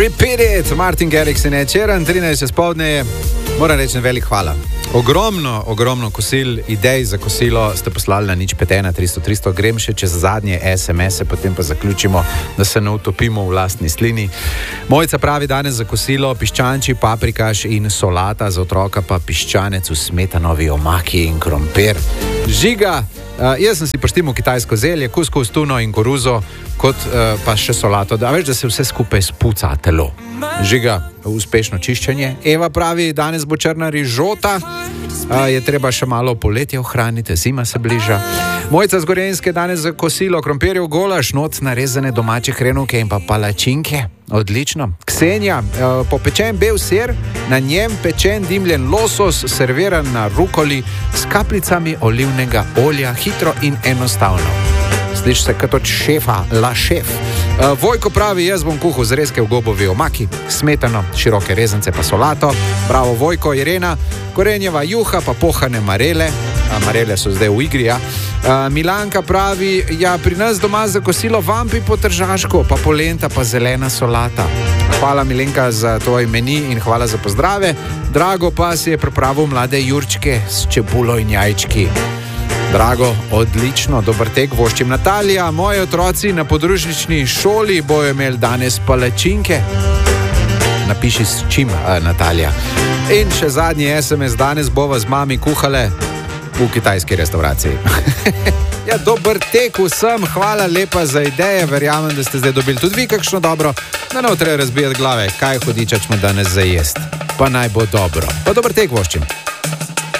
Repeat it, Martin Garrix in Ed Sheeran, 13 spodne, moram reči velik hvala. Ogromno kosil, idej za kosilo ste poslali na 051 300 grem še čez zadnje SMS-e, potem pa zaključimo, da se ne utopimo v lastni slini. Mojca pravi danes za kosilo piščanči, paprikaš in solata, za otroka pa piščanec v smetanovi omaki in krompir. Žiga, jaz sem si poštimil kitajsko zelje, kuskus, tuno in koruzo, kot pa še solato, da veš, da se vse skupaj spuca telo. Žiga, uspešno čiščenje. Eva pravi, danes bo črna rižota, je treba še malo poletje ohraniti, zima se bliža. Mojca z Gorenjske danes za kosilo krompirjev golaž, not narezane domače hrenovke in pa palačinke. Odlično. Ksenija, popečen bel sir, na njem pečen dimljen losos, serviran na rukoli s kapljicami olivnega olja, hitro in enostavno. Sliši se kot od šefa, la šef. Vojko pravi, jaz bom kuhal zrezke v gobovi omaki, smetano, široke rezance pa solato. Bravo Vojko. Irena, korenjeva juha pa pohane marele. Marele so zdaj v igri, ja. Milanka pravi, ja, pri nas doma za kosilo vampi po tržaško, pa polenta pa zelena solata. Hvala Milenka za tvoj meni in hvala za pozdrave. Drago pa si je pripravil mlade jurčke s čebulo in jajčki. Drago, odlično, dober tek voščim. Natalija, moji otroci na podružnični šoli bojo imeli danes palačinke. Napiši s čim, Natalija. In še zadnji SMS, danes bova z mami kuhale v kitajski restauraciji. Ja, dober tek vsem, hvala lepa za ideje, verjamem, da ste zdaj dobili tudi vi kakšno dobro, da ne bo treba razbijati glave, kaj hudiča smo danes za jest. Pa naj bo dobro. Pa dober tek voščim.